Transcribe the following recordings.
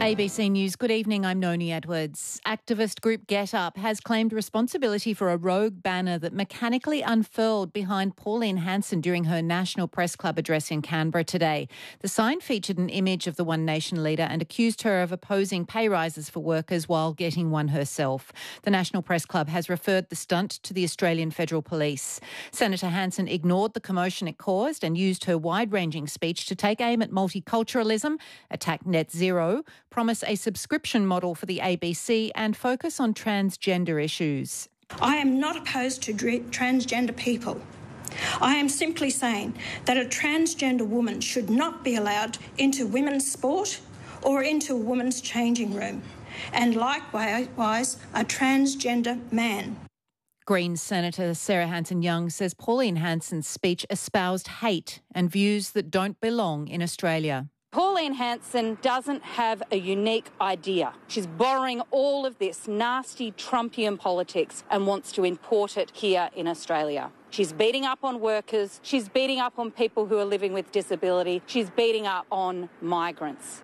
ABC News, good evening, I'm Noni Edwards. Activist group Get Up has claimed responsibility for a rogue banner that mechanically unfurled behind Pauline Hanson during her National Press Club address in Canberra today. The sign featured an image of the One Nation leader and accused her of opposing pay rises for workers while getting one herself. The National Press Club has referred the stunt to the Australian Federal Police. Senator Hanson ignored the commotion it caused and used her wide-ranging speech to take aim at multiculturalism, attack net zero, promise a subscription model for the ABC and focus on transgender issues. I am not opposed to transgender people. I am simply saying that a transgender woman should not be allowed into women's sport or into a woman's changing room, and likewise a transgender man. Greens Senator Sarah Hanson-Young says Pauline Hanson's speech espoused hate and views that don't belong in Australia. Pauline Hanson doesn't have a unique idea. She's borrowing all of this nasty Trumpian politics and wants to import it here in Australia. She's beating up on workers. She's beating up on people who are living with disability. She's beating up on migrants.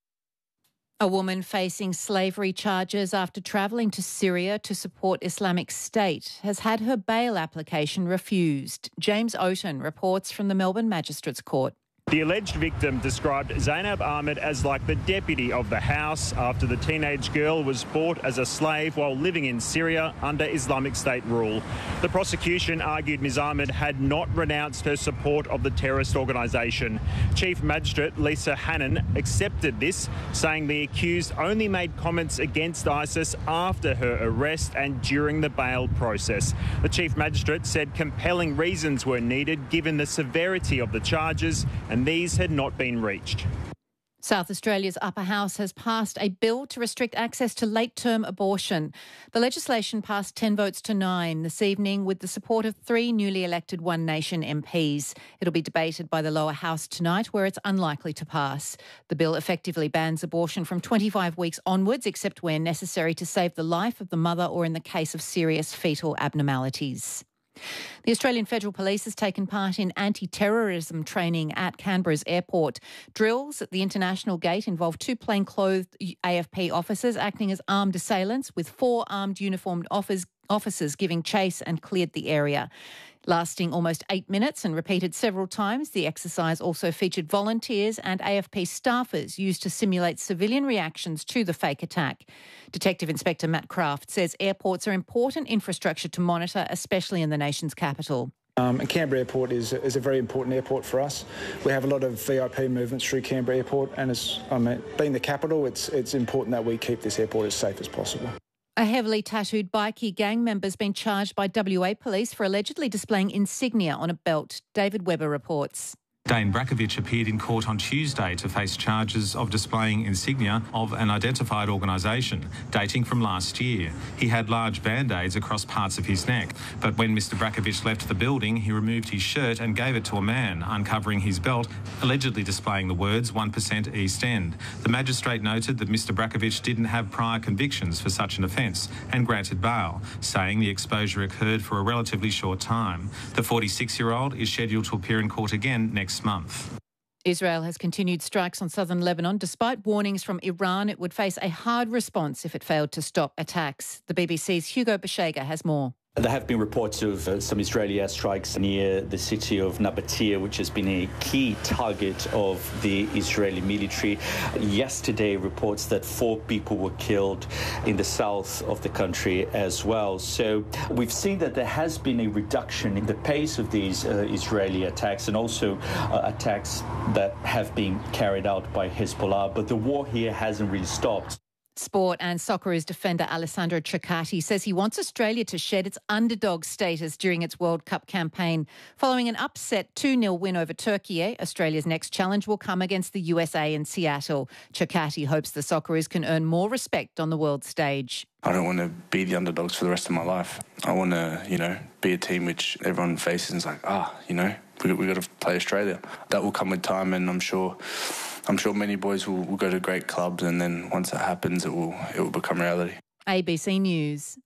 A woman facing slavery charges after travelling to Syria to support Islamic State has had her bail application refused. James Oaten reports from the Melbourne Magistrates Court. The alleged victim described Zainab Ahmed as like the deputy of the house after the teenage girl was bought as a slave while living in Syria under Islamic State rule. The prosecution argued Ms Ahmed had not renounced her support of the terrorist organisation. Chief Magistrate Lisa Hannon accepted this, saying the accused only made comments against ISIS after her arrest and during the bail process. The Chief Magistrate said compelling reasons were needed given the severity of the charges, and these had not been reached. South Australia's Upper House has passed a bill to restrict access to late-term abortion. The legislation passed 10 votes to 9 this evening with the support of 3 newly elected One Nation MPs. It'll be debated by the lower house tonight, where it's unlikely to pass. The bill effectively bans abortion from 25 weeks onwards, except where necessary to save the life of the mother or in the case of serious fetal abnormalities. The Australian Federal Police has taken part in anti-terrorism training at Canberra's airport. Drills at the International Gate involved 2 plainclothed AFP officers acting as armed assailants, with 4 armed uniformed officers giving chase and cleared the area. Lasting almost 8 minutes and repeated several times, the exercise also featured volunteers and AFP staffers used to simulate civilian reactions to the fake attack. Detective Inspector Matt Craft says airports are important infrastructure to monitor, especially in the nation's capital. And Canberra Airport is a very important airport for us. We have a lot of VIP movements through Canberra Airport, and being the capital, it's important that we keep this airport as safe as possible. A heavily tattooed bikie gang member has been charged by WA police for allegedly displaying insignia on a belt. David Webber reports. Dane Brakovic appeared in court on Tuesday to face charges of displaying insignia of an identified organisation dating from last year. He had large band-aids across parts of his neck, but when Mr Brakovic left the building, he removed his shirt and gave it to a man, uncovering his belt, allegedly displaying the words 1% East End. The magistrate noted that Mr Brakovic didn't have prior convictions for such an offence and granted bail, saying the exposure occurred for a relatively short time. The 46-year-old is scheduled to appear in court again next month. Israel has continued strikes on southern Lebanon despite warnings from Iran it would face a hard response if it failed to stop attacks. The BBC's Hugo Bashega has more. There have been reports of some Israeli airstrikes near the city of Nabatea, which has been a key target of the Israeli military. Yesterday, reports that 4 people were killed in the south of the country as well. So we've seen that there has been a reduction in the pace of these Israeli attacks, and also attacks that have been carried out by Hezbollah. But the war here hasn't really stopped. Sport and Socceroos defender Alessandro Ceccati says he wants Australia to shed its underdog status during its World Cup campaign. Following an upset 2-0 win over Turkey, Australia's next challenge will come against the USA in Seattle. Ceccati hopes the Socceroos can earn more respect on the world stage. I don't want to be the underdogs for the rest of my life. I want to, be a team which everyone faces and is like, we got to play Australia. That will come with time, and I'm sure many boys will go to great clubs, and then once that happens, it will become reality. ABC News.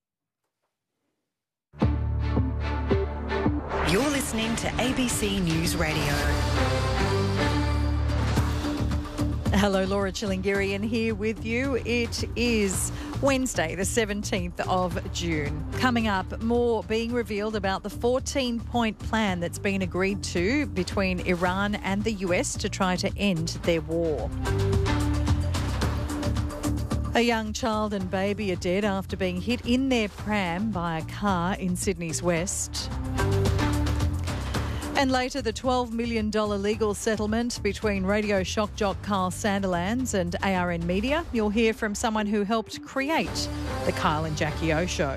You're listening to ABC News Radio. Hello, Laura Chilingirian here with you. It is Wednesday, the 17th of June. Coming up, more being revealed about the 14-point plan that's been agreed to between Iran and the US to try to end their war. A young child and baby are dead after being hit in their pram by a car in Sydney's west. And later, the $12 million legal settlement between radio shock jock Kyle Sandilands and ARN Media. You'll hear from someone who helped create the Kyle and Jackie O Show.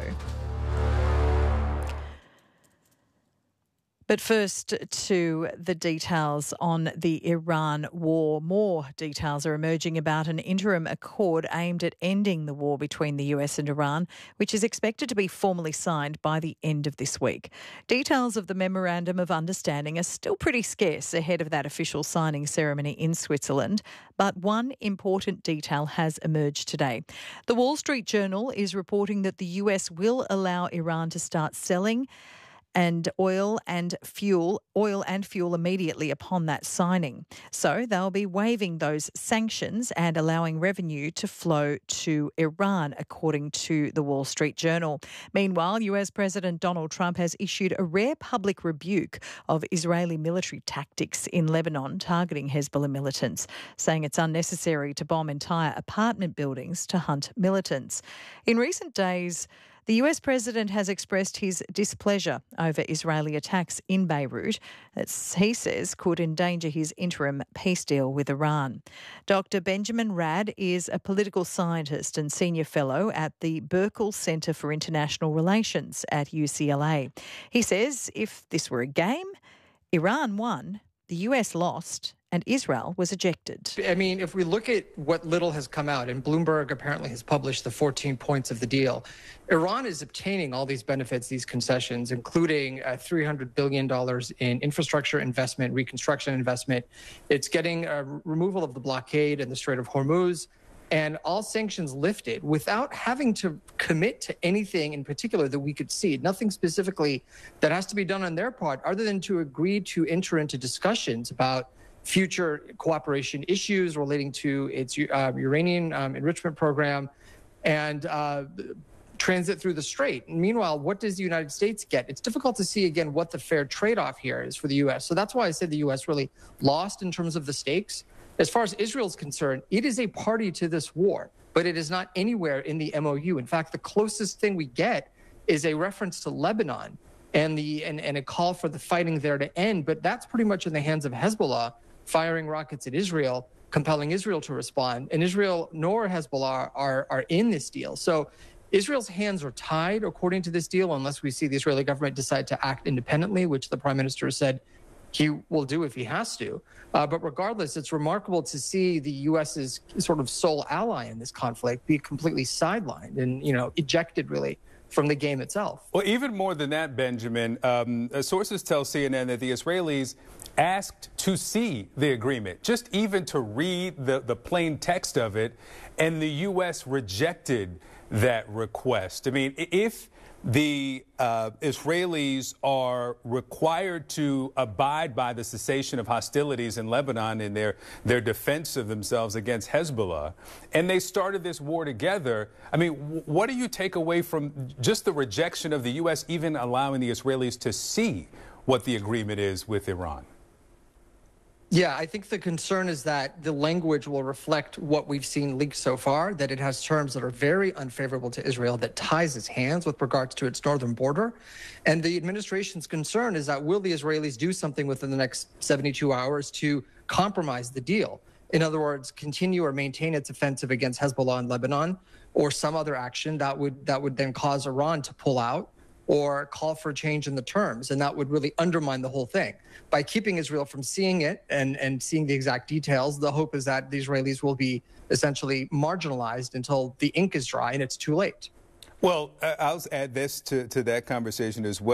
But first to the details on the Iran war. More details are emerging about an interim accord aimed at ending the war between the US and Iran, which is expected to be formally signed by the end of this week. Details of the Memorandum of Understanding are still pretty scarce ahead of that official signing ceremony in Switzerland, but one important detail has emerged today. The Wall Street Journal is reporting that the US will allow Iran to start selling oil and fuel immediately upon that signing. So they'll be waiving those sanctions and allowing revenue to flow to Iran, according to the Wall Street Journal. Meanwhile, US President Donald Trump has issued a rare public rebuke of Israeli military tactics in Lebanon targeting Hezbollah militants, saying it's unnecessary to bomb entire apartment buildings to hunt militants. In recent days, the US president has expressed his displeasure over Israeli attacks in Beirut that he says could endanger his interim peace deal with Iran. Dr. Benjamin Rad is a political scientist and senior fellow at the Burkle Center for International Relations at UCLA. He says if this were a game, Iran won, the US lost, and Israel was ejected. I mean, if we look at what little has come out, and Bloomberg apparently has published the 14 points of the deal, Iran is obtaining all these benefits, these concessions, including $300 billion in infrastructure investment, reconstruction investment. It's getting a removal of the blockade in the Strait of Hormuz, and all sanctions lifted without having to commit to anything in particular that we could see. Nothing specifically that has to be done on their part other than to agree to enter into discussions about future cooperation issues relating to its uranium enrichment program and transit through the strait. Meanwhile, what does the United States get? It's difficult to see, again, what the fair trade-off here is for the U.S. So that's why I said the U.S. really lost in terms of the stakes. As far as Israel's concerned, it is a party to this war, but it is not anywhere in the MOU. In fact, the closest thing we get is a reference to Lebanon and a call for the fighting there to end. But that's pretty much in the hands of Hezbollah, firing rockets at Israel, compelling Israel to respond. And Israel nor Hezbollah are in this deal. So Israel's hands are tied, according to this deal, unless we see the Israeli government decide to act independently, which the prime minister said he will do if he has to. But regardless, it's remarkable to see the U.S.'s sort of sole ally in this conflict be completely sidelined and, ejected, really, from the game itself. Well, even more than that, Benjamin, sources tell CNN that the Israelis asked to see the agreement, just even to read the plain text of it, and the U.S. rejected that request. I mean, if the Israelis are required to abide by the cessation of hostilities in Lebanon in their defense of themselves against Hezbollah, and they started this war together, I mean, what do you take away from just the rejection of the U.S. even allowing the Israelis to see what the agreement is with Iran? Yeah, I think the concern is that the language will reflect what we've seen leaked so far, that it has terms that are very unfavorable to Israel, that ties its hands with regards to its northern border. And the administration's concern is that will the Israelis do something within the next 72 hours to compromise the deal? In other words, continue or maintain its offensive against Hezbollah in Lebanon, or some other action that would then cause Iran to pull out or call for a change in the terms, and that would really undermine the whole thing. By keeping Israel from seeing it and seeing the exact details, the hope is that the Israelis will be essentially marginalized until the ink is dry and it's too late. Well, I'll add this to that conversation as well.